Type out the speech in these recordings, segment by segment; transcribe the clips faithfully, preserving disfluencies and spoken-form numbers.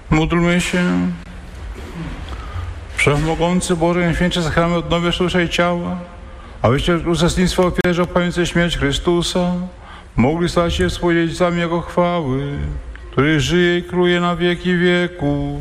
Módlmy się. Wszechmogący Boże, Święcie sakrament odnowiasz duszę i ciała, abyście uczestnictwo ofierze opamiętającej śmierć Chrystusa mogli stać się współdziedzicami Jego chwały, który żyje i króluje na wieki wieków.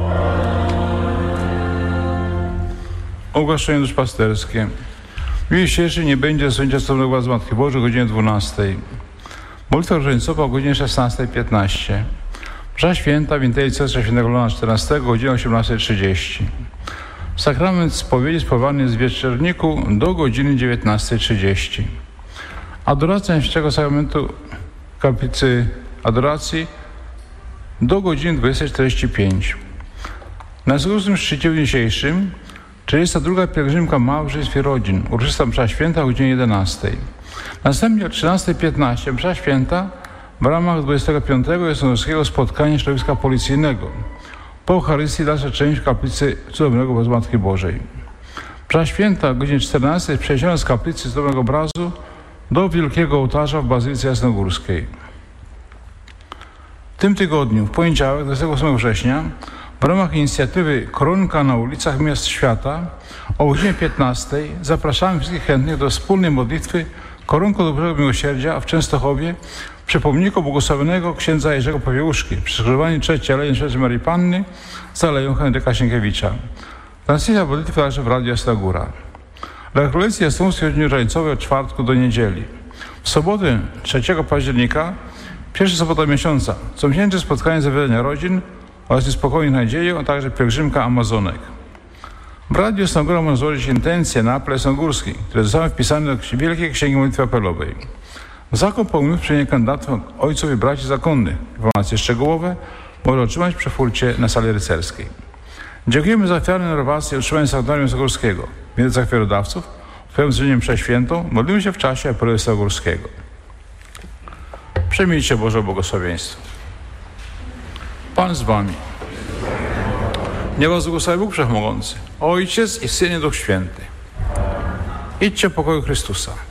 Ogłaszczenie duszpasterskie. W dniu dzisiejszym nie będzie słońca cudownego was Matki Bożej o godzinie dwunastej. Modlitwa różańcowa o godzinie szesnastej piętnaście. Msza święta w Inteli Cetra Świętego Leona czternastego o godzinie osiemnastej trzydzieści. Sakrament spowiedzi spowalny jest w wieczorniku do godziny dziewiętnastej trzydzieści. Adoracja Świętego Sakramentu w kaplicy adoracji do godziny dwudziestej czterdzieści pięć. Na zgłosnym szczycie w dzisiejszym trzydziesta druga pielgrzymka małżeństw i rodzin, uroczysta msza święta o godzinie jedenastej. Następnie o trzynastej piętnaście msza święta w ramach dwudziestego piątego Jasnogórskiego spotkania środowiska policyjnego. Po Eucharystii dalsza część w kaplicy Cudownego Obrazu Matki Bożej. Msza święta o godzinie czternastej przeniesiona z kaplicy Cudownego Obrazu do wielkiego ołtarza w Bazylice Jasnogórskiej. W tym tygodniu, w poniedziałek, dwudziestego ósmego września, w ramach inicjatywy Koronka na ulicach miast świata o godzinie piętnastej zapraszamy wszystkich chętnych do wspólnej modlitwy Koronką do Bożego Miłosierdzia w Częstochowie przy pomniku błogosławionego księdza Jerzego Popiełuszki przy skrzyżowaniu trzeciej Alei Świętej Marii Panny z Aleją Henryka Sienkiewicza. Transmisja modlitwy także w Radiu Jasna Góra. Rekolekcje jasnogórskie o dniu różańcowej od czwartku do niedzieli. W sobotę trzeciego października, pierwsza sobota miesiąca, comiesięczne spotkanie zawiadania rodzin oraz niespokojnych nadziei, a także pielgrzymka Amazonek. W Radiu Jasna Góra można złożyć intencje na apel jasnogórski, które zostały wpisane do Wielkiej Księgi Modlitwy Apelowej. Zakup pomysłów przyjęcia kandydatów ojców i braci zakonnych. Informacje szczegółowe można otrzymać przy furcie na sali rycerskiej. Dziękujemy za ofiarę narrację i utrzymanie sanktuarium jasnogórskiego. W miejscach ofiarodawców, w pełnym zdaniem przeświętą, modlimy się w czasie apelu jasnogórskiego. Przyjmijcie Boże błogosławieństwo. Pan z wami. Niech was błogosławi Bóg Wszechmogący, Ojciec i Syn i Duch Święty. Idźcie w pokoju Chrystusa.